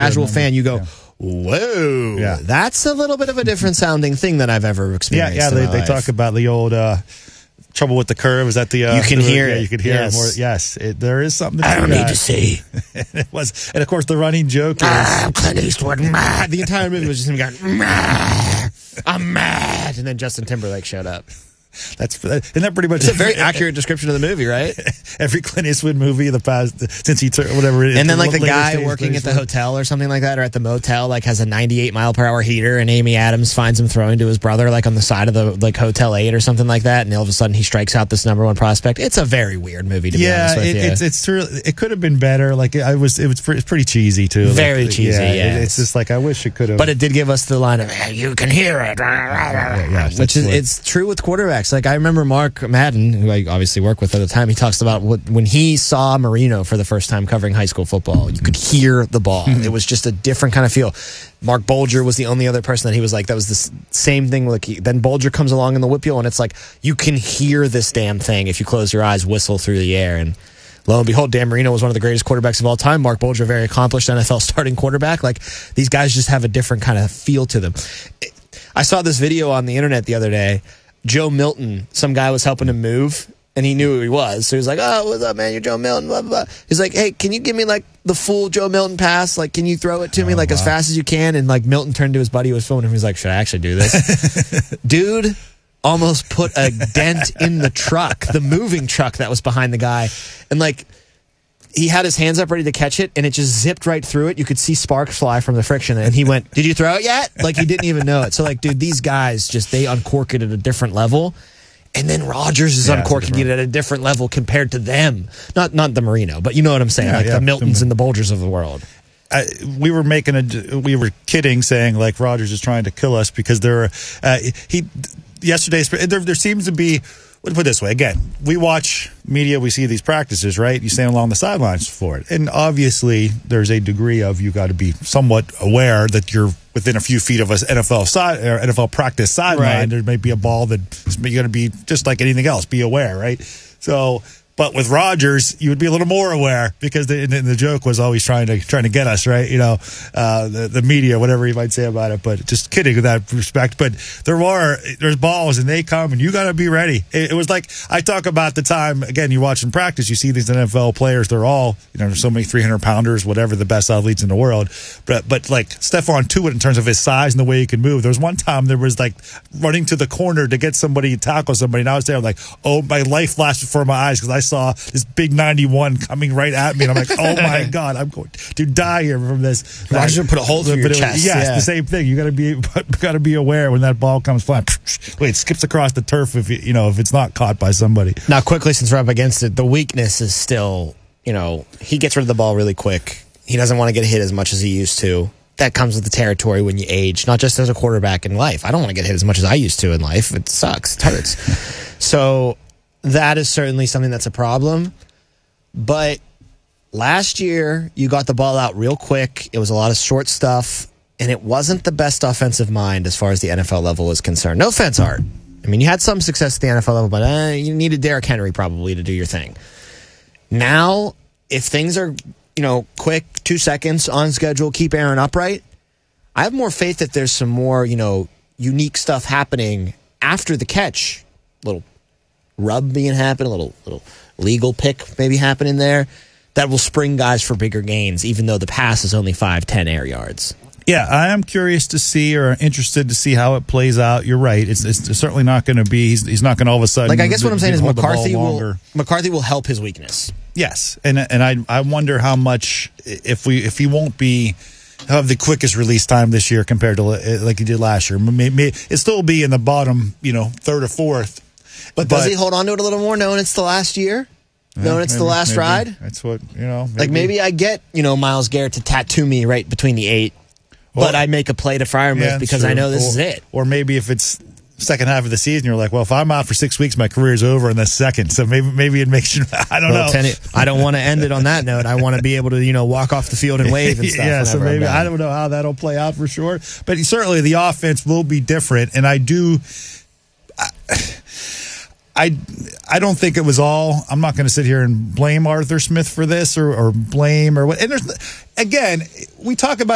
casual fan, you go, whoa, that's a little bit of a different sounding thing than I've ever experienced. They talk about the old trouble with the curve. Is that the you can hear it? You can hear it more. Yes, there is something. I don't need to see. It was, and of course, the running joke is Clint Eastwood. The entire movie was just him going, I'm mad, and then Justin Timberlake showed up. Isn't that pretty much? It's a very accurate description of the movie, right? Every Clint Eastwood movie in the past, since he took whatever. And then like the guy working at the hotel or something like that, or at the motel, like has a 98-mile-per-hour heater, and Amy Adams finds him throwing to his brother, like on the side of the like Hotel 8 or something like that, and all of a sudden he strikes out this #1 prospect. It's a very weird movie to be honest with you. It's true. It could have been better. Like it was pretty cheesy too. Very like, cheesy. Yeah, it's just like I wish it could have. But it did give us the line of "You can hear it," which is it's true with quarterbacks. Like I remember Mark Madden, who I obviously work with at the time, he talks about when he saw Marino for the first time covering high school football, you could hear the ball. It was just a different kind of feel. Mark Bolger was the only other person that he was like, that was the same thing. Like then Bolger comes along in the whip wheel, and it's like, you can hear this damn thing if you close your eyes, whistle through the air. And lo and behold, Dan Marino was one of the greatest quarterbacks of all time. Mark Bolger, very accomplished NFL starting quarterback. Like these guys just have a different kind of feel to them. I saw this video on the internet the other day. Joe Milton, some guy was helping him move, and he knew who he was. So he was like, oh, what's up, man? You're Joe Milton, blah, blah, blah. He's like, hey, can you give me, like, the full Joe Milton pass? Like, can you throw it to me, as fast as you can? And, like, Milton turned to his buddy who was filming him. He's like, should I actually do this? Dude almost put a dent in the truck, the moving truck that was behind the guy. And, like, he had his hands up ready to catch it, and it just zipped right through it. You could see sparks fly from the friction, and he went, did you throw it yet? Like, he didn't even know it. So, like, dude, these guys they uncork it at a different level, and then Rodgers is uncorking it at a different level compared to them. Not the Marino, but you know what I'm saying, the Miltons and the Bolgers of the world. We were kidding, saying, like, Rodgers is trying to kill us because there seems to be. Let's put it this way. Again, we watch media, we see these practices, right? You stand along the sidelines for it. And obviously, there's a degree of you got to be somewhat aware that you're within a few feet of an NFL practice sideline. Right. There may be a ball that you're going to be just like anything else, be aware, right? So, but with Rodgers, you would be a little more aware because the joke was always trying to get us, right? You know, the media, whatever you might say about it. But just kidding with that respect. But there's balls and they come and you got to be ready. It was like I talk about the time again. You watch in practice, you see these NFL players. They're all there's so many 300-pounders, whatever, the best athletes in the world. But like Stephon Tuitt in terms of his size and the way he can move. There was one time there was like running to the corner to get somebody, tackle somebody, and I was there like, oh, my life flashed before my eyes because I saw this big 91 coming right at me, and I'm like, oh my God, I'm going to die here from this. Rodgers put a hole through your chest. Yes, the same thing. You got to be aware when that ball comes flying. It skips across the turf if it's not caught by somebody. Now, quickly, since we're up against it, the weakness is still, he gets rid of the ball really quick. He doesn't want to get hit as much as he used to. That comes with the territory when you age, not just as a quarterback in life. I don't want to get hit as much as I used to in life. It sucks. It hurts. So that is certainly something that's a problem. But last year, you got the ball out real quick. It was a lot of short stuff, and it wasn't the best offensive mind as far as the NFL level is concerned. No offense, Art. I mean, you had some success at the NFL level, but you needed Derrick Henry probably to do your thing. Now, if things are, quick, 2 seconds, on schedule, keep Aaron upright, I have more faith that there's some more, unique stuff happening after the catch. Little rub being happen, a little legal pick maybe happening there that will spring guys for bigger gains, even though the pass is only 5-10 air yards. Yeah, I am curious to see or interested to see how it plays out. You're right. It's certainly not going to be. He's not going to all of a sudden. Like I guess what I'm saying is McCarthy will help his weakness. Yes, and I wonder how much if he won't be have the quickest release time this year compared to like he did last year. Maybe it still be in the bottom, third or fourth. But does he hold on to it a little more, knowing it's the last year? Knowing it's the last ride? That's what, Maybe I get, Myles Garrett to tattoo me right between the 8, but I make a play to Freiermuth because I know this is it. Or maybe if it's second half of the season, you're like, well, if I'm out for 6 weeks, my career's over in the second. So maybe it makes you, I don't know. I don't want to end it on that note. I want to be able to, walk off the field and wave and stuff. Yeah, so maybe, I don't know how that'll play out for sure. But certainly the offense will be different. And I don't think it was all. I'm not going to sit here and blame Arthur Smith for this or blame or what. And again, we talk about